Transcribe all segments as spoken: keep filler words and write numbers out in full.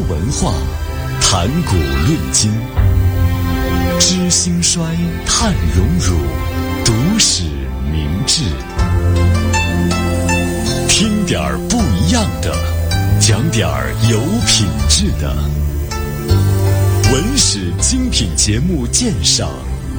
文化，谈古论今，知兴衰，探荣辱，读史明智。听点儿不一样的，讲点儿有品质的。文史精品节目鉴赏。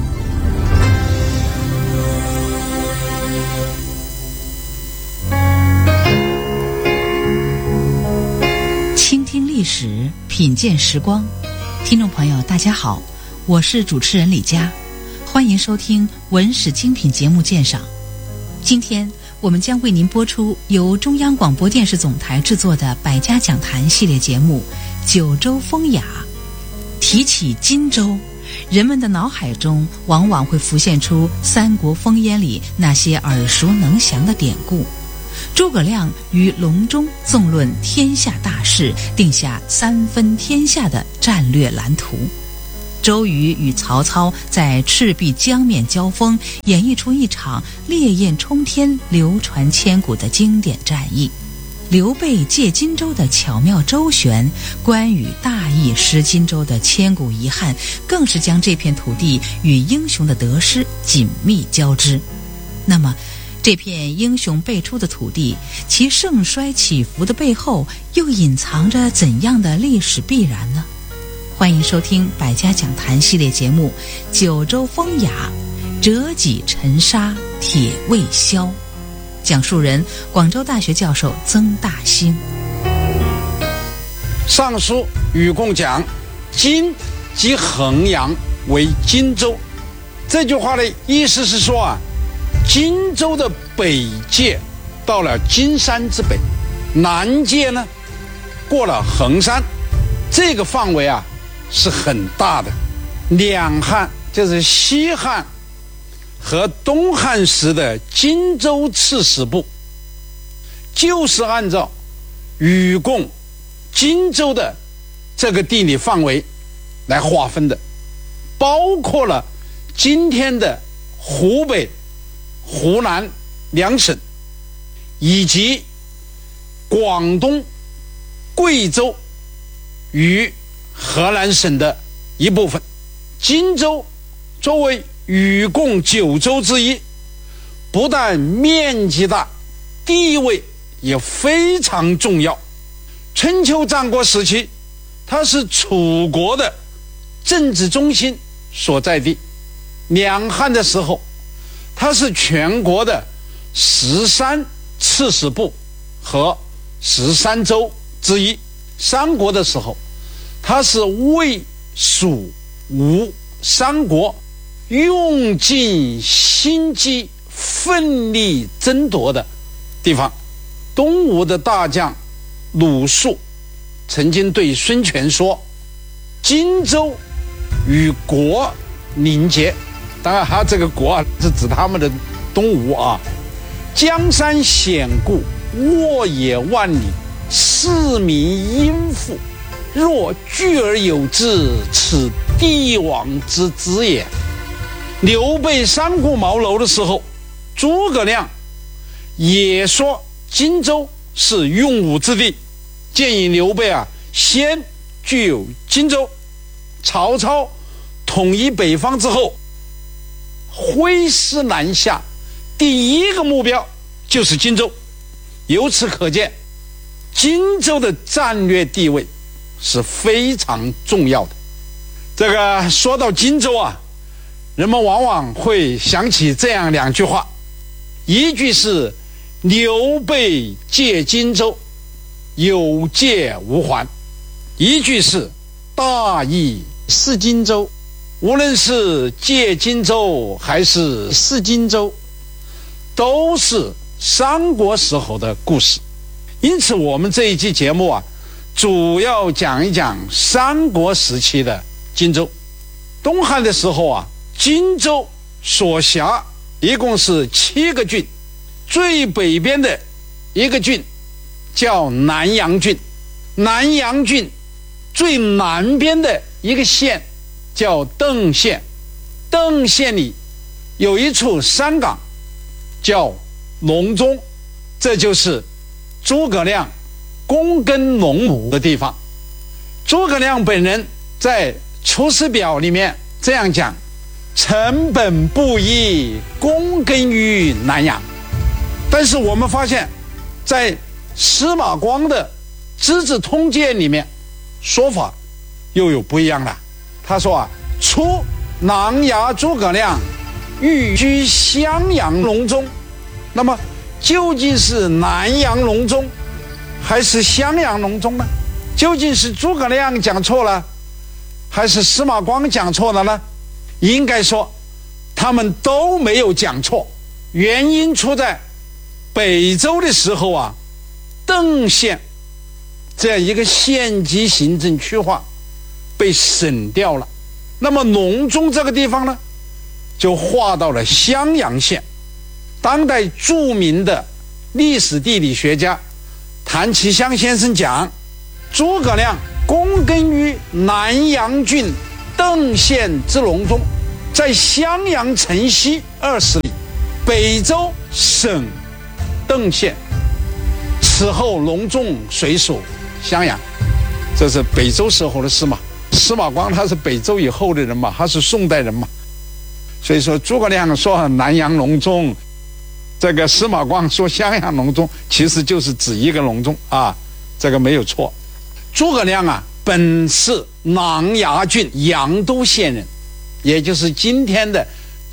倾听历史，品鉴时光。听众朋友大家好，我是主持人李佳，欢迎收听文史精品节目鉴赏。今天我们将为您播出由中央广播电视总台制作的百家讲坛系列节目《九州风雅》。提起荆州，人们的脑海中往往会浮现出三国烽烟里那些耳熟能详的典故。诸葛亮于隆中纵论天下大势，定下三分天下的战略蓝图。周瑜与曹操在赤壁江面交锋，演绎出一场烈焰冲天、流传千古的经典战役。刘备借荆州的巧妙周旋，关羽大意失荆州的千古遗憾，更是将这片土地与英雄的得失紧密交织。那么这片英雄辈出的土地，其盛衰起伏的背后，又隐藏着怎样的历史必然呢？欢迎收听百家讲坛系列节目《九州风雅》，折戟沉沙铁未销。讲述人广州大学教授曾大兴。 尚书禹贡讲，荆即衡阳为荆州。这句话的意思是说啊，荆州的北界到了金山之北，南界呢过了衡山，这个范围啊是很大的。两汉就是西汉和东汉时的荆州刺史部，就是按照禹贡荆州的这个地理范围来划分的，包括了今天的湖北、湖南两省，以及广东、贵州与河南省的一部分。荆州作为禹贡九州之一，不但面积大，地位也非常重要。春秋战国时期，它是楚国的政治中心所在地。两汉的时候，它是全国的十三刺史部和十三州之一。三国的时候，它是魏、蜀、吴三国用尽心机奋力争夺的地方。东吴的大将鲁肃曾经对孙权说，荆州与国邻结，当然他这个国啊是指他们的东吴啊。江山险固，沃野万里，四民殷富，若聚而有之，此帝王之资也。刘备三顾茅庐的时候，诸葛亮也说荆州是用武之地，建议刘备啊先具有荆州。曹操统一北方之后，挥师南下，第一个目标就是荆州。由此可见，荆州的战略地位是非常重要的。这个说到荆州啊，人们往往会想起这样两句话，一句是刘备借荆州，有借无还；一句是大义失荆州。无论是借荆州还是失荆州，都是三国时候的故事。因此我们这一期节目啊，主要讲一讲三国时期的荆州。东汉的时候啊，荆州所辖一共是七个郡，最北边的一个郡叫南阳郡，南阳郡最南边的一个县叫邓县，邓县里有一处山岗叫隆中，这就是诸葛亮躬耕龙母的地方。 诸葛亮本人在《出师表》里面这样讲：臣本布衣，躬耕于南阳。但是我们发现，在司马光的《资治通鉴》里面，说法又有不一样了。他说啊，初琅琊诸葛亮寓居襄阳隆中。那么究竟是南阳隆中还是襄阳隆中呢？究竟是诸葛亮讲错了，还是司马光讲错了呢？应该说他们都没有讲错，原因出在北周的时候啊，邓县这样一个县级行政区划被省掉了，那么隆中这个地方呢，就划到了襄阳县。当代著名的历史地理学家谭其骧先生讲，诸葛亮躬耕于南阳郡邓县之隆中，在襄阳城西二十里，北周省邓县，此后隆中随属襄阳。这是北周时候的事嘛。司马光他是北周以后的人嘛，他是宋代人嘛，所以说诸葛亮说南阳隆中，这个司马光说襄阳隆中，其实就是指一个隆中啊，这个没有错。诸葛亮啊，本是琅琊郡阳都县人，也就是今天的